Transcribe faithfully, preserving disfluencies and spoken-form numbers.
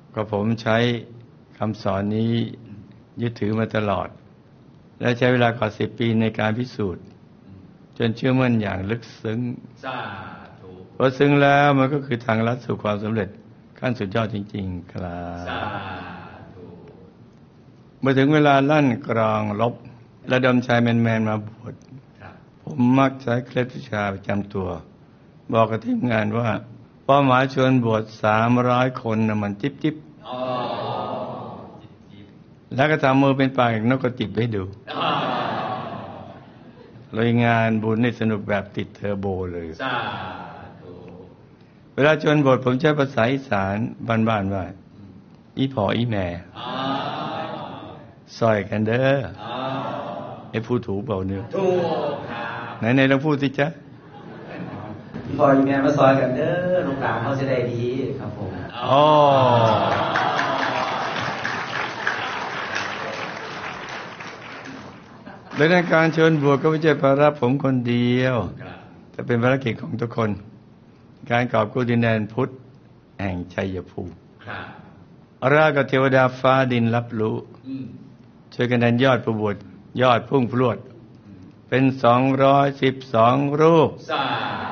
ก็ผมใช้คำสอนนี้ยึดถือมาตลอดและใช้เวลากว่าสิบปีในการพิสูจน์จนเชื่อมั่นอย่างลึกซึ้งพอซึ้งแล้วมันก็คือทางลัดสู่ความสำเร็จขั้นสุดยอดจริงๆครับเมื่อถึงเวลาลั่นกรองลบระดมชายแมนๆมาบวชผมมักใช้เคล็ดวิชาประจำตัวบอกกับทีมงานว่าเป้าหมายชวนบวชสามร้อยคนนะมันจิ๊บจิ๊บแล้วก็ทำมือเป็นปากนกกระจิบให้ดูเลยงานบุญนี่สนุกแบบติดเทอร์โบเลยเวลาชวนบวชผมใช้ภาษาอีสานบ้านๆว่าอีพ่ออีแม่ซอยกันเด้อไอ้พูดถูกเปล่าเนี่ยไหนๆลองพูดสิจ๊ะพออีแม่มาซอยกันเด้อลูกหลานเขาจะได้ดีครับผมอ๋อและในการเชิญบวชก็ไม่ใช่ภาระผมคนเดียวแต่เป็นภารกิจของทุกคนการกอบกู้ดินแดนพุทธแห่งชัยภูมิรากับเทวดาฟ้าดินรับรู้ช่วยกันดันยอดผู้บวชยอดพุ่งพรวดเป็นสองร้อยสิบสองรูป